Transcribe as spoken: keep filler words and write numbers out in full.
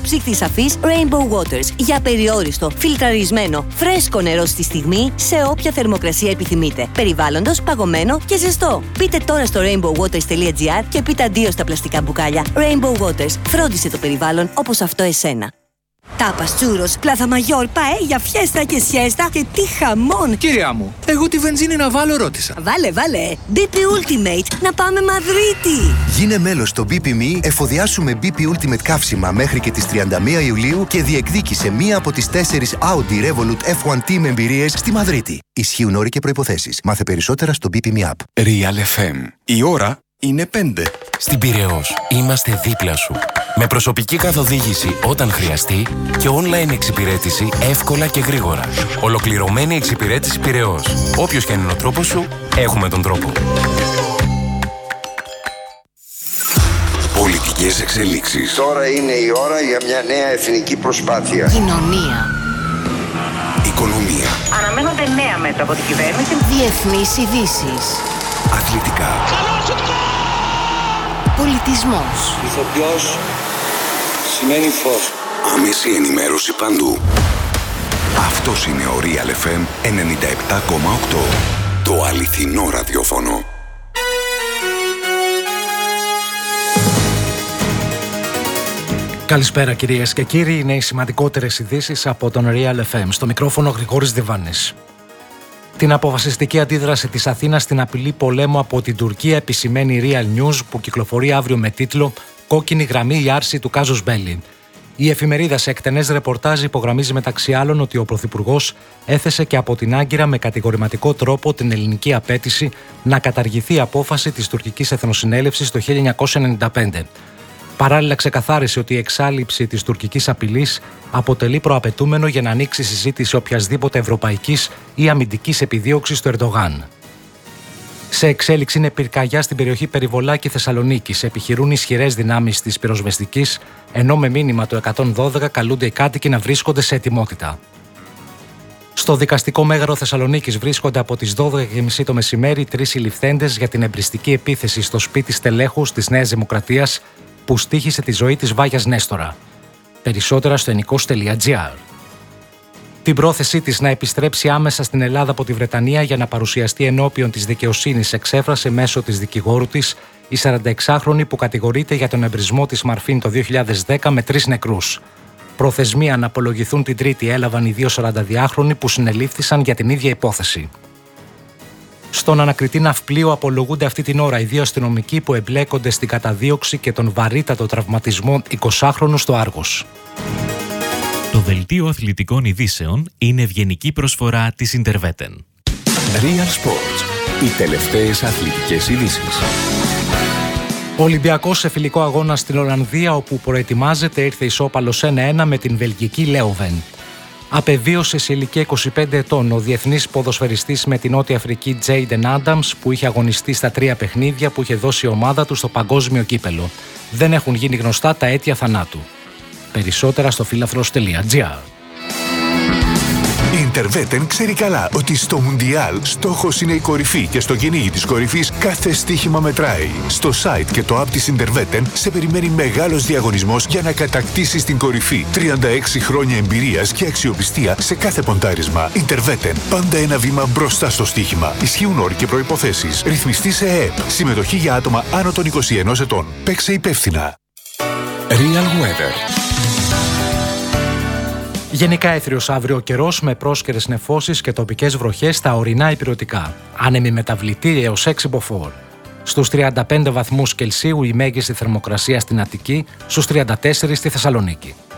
ψύχτη σαφής Rainbow Waters για περιόριστο, φιλτραρισμένο, φρέσκο νερό στη στιγμή σε όποια θερμοκρασία επιθυμείτε. Περιβάλλοντος, παγωμένο και ζεστό. Μπείτε τώρα στο rainbow waters τελεία gr και πείτε αντίο στα πλαστικά μπουκάλια. Rainbow Waters. Φρόντισε το περιβάλλον όπως αυτό εσένα. Τάπας, τσούρος, πλάθα μαγιόρ, παέλια, φιέστα και σιέστα και τι χαμόν! Κυρία μου, εγώ τη βενζίνη να βάλω ρώτησα. Βάλε, βάλε! μπι πι Ultimate, να πάμε Μαδρίτη! Γίνε μέλος στο μπι πι εμ ι, εφοδιάσου με μπι πι Ultimate καύσιμα μέχρι και τις τριάντα μία Ιουλίου και διεκδίκησε μία από τις τέσσερις Audi Revolut εφ ουάν Team εμπειρίες στη Μαδρίτη. Ισχύουν όροι και προϋποθέσεις. Μάθε περισσότερα στο μπι πι εμ ι App. Real εφ εμ. Η ώρα είναι πέντε. Στην Πειραιώς είμαστε δίπλα σου. Με προσωπική καθοδήγηση όταν χρειαστεί και online εξυπηρέτηση εύκολα και γρήγορα. Ολοκληρωμένη εξυπηρέτηση Πειραιώς. Όποιος και αν είναι ο τρόπος σου, έχουμε τον τρόπο. Πολιτικές εξελίξεις. Τώρα είναι η ώρα για μια νέα εθνική προσπάθεια. Κοινωνία. Οικονομία. Αναμένονται νέα μέτρα από την κυβέρνηση. Διεθνείς ειδήσεις. Αθλητικά. Πολιτισμός. Ηθοποιός σημαίνει φως. Άμεση ενημέρωση παντού. Αυτός είναι ο Real εφ εμ ενενήντα επτά κόμμα οκτώ. Το αληθινό ραδιόφωνο. Καλησπέρα κυρίες και κύριοι, είναι οι σημαντικότερες ειδήσεις από τον Real εφ εμ. Στο μικρόφωνο Γρηγόρης Διβάνης. Την αποφασιστική αντίδραση της Αθήνας στην απειλή πολέμου από την Τουρκία επισημαίνει η Real News, που κυκλοφορεί αύριο με τίτλο «Κόκκινη γραμμή, η άρση του κάζους μπέλι». Η εφημερίδα σε εκτενές ρεπορτάζ υπογραμμίζει μεταξύ άλλων ότι ο Πρωθυπουργός έθεσε και από την Άγκυρα με κατηγορηματικό τρόπο την ελληνική απέτηση να καταργηθεί η απόφαση της τουρκικής εθνοσυνέλευσης το χίλια εννιακόσια ενενήντα πέντε. Παράλληλα, ξεκαθάρισε ότι η εξάλειψη της τουρκικής απειλής αποτελεί προαπαιτούμενο για να ανοίξει συζήτηση οποιασδήποτε ευρωπαϊκής ή αμυντικής επιδίωξης του Ερντογάν. Σε εξέλιξη είναι πυρκαγιά στην περιοχή Περιβολάκη Θεσσαλονίκης. Επιχειρούν ισχυρές δυνάμεις της πυροσβεστικής, ενώ με μήνυμα του εκατόν δώδεκα καλούνται οι κάτοικοι να βρίσκονται σε ετοιμότητα. Στο δικαστικό μέγαρο Θεσσαλονίκης βρίσκονται από τις δώδεκα και μισή το μεσημέρι τρεις συλληφθέντες για την εμπριστική επίθεση στο σπίτι στελέχους της Νέας Δημοκρατίας που στοίχησε τη ζωή της Βάγιας Νέστορα. Περισσότερα στο ενικός τελεία gr. Την πρόθεσή της να επιστρέψει άμεσα στην Ελλάδα από τη Βρετανία για να παρουσιαστεί ενώπιον της δικαιοσύνης εξέφρασε μέσω της δικηγόρου της η σαρανταεξάχρονη που κατηγορείται για τον εμπρισμό της Μαρφίν το δύο χιλιάδες δέκα με τρεις νεκρούς. Προθεσμία να απολογηθούν την Τρίτη έλαβαν οι δύο σαρανταδυάχρονοι που συνελήφθησαν για την ίδια υπόθεση. Στον ανακριτή ναυπλίου απολογούνται αυτή την ώρα οι δύο αστυνομικοί που εμπλέκονται στην καταδίωξη και τον βαρύτατο τραυματισμό εικοσάχρονου στο Άργος. Το δελτίο αθλητικών ειδήσεων είναι ευγενική προσφορά της Ιντερβέτεν. Real Sports. Οι τελευταίες αθλητικές ειδήσεις. Ο Ολυμπιακός σε φιλικό αγώνα στην Ολλανδία, όπου προετοιμάζεται, ήρθε ισόπαλος ένα ένα με την βελγική Λέοβεν. Απεβίωσε σε ηλικία είκοσι πέντε ετών ο διεθνής ποδοσφαιριστής με την Νότια Αφρική Τζέιντεν Άνταμς, που είχε αγωνιστεί στα τρία παιχνίδια που είχε δώσει η ομάδα του στο παγκόσμιο κύπελο. Δεν έχουν γίνει γνωστά τα αίτια θανάτου. Περισσότερα στο φύλαθρος τελεία gr. Η Interveten ξέρει καλά ότι στο Μουντιάλ στόχος είναι η κορυφή και στο κυνήγι της κορυφής κάθε στοίχημα μετράει. Στο site και το app της Interveten σε περιμένει μεγάλος διαγωνισμός για να κατακτήσεις την κορυφή. τριάντα έξι χρόνια εμπειρίας και αξιοπιστία σε κάθε ποντάρισμα. Interveten. Πάντα ένα βήμα μπροστά στο στοίχημα. Ισχύουν όροι και προϋποθέσεις. Ρυθμιστή σε ΕΕΠ. Συμμετοχή για άτομα άνω των είκοσι ενός ετών. Παίξε υπεύθυνα. Real Weather. Γενικά έθριος αύριο ο καιρός με πρόσκαιρες νεφώσεις και τοπικές βροχές στα ορεινά ηπειρωτικά. Άνεμη μεταβλητή έως έξι μποφόρ. Στους τριάντα πέντε βαθμούς Κελσίου η μέγιστη θερμοκρασία στην Αττική, στους τριάντα τέσσερα στη Θεσσαλονίκη.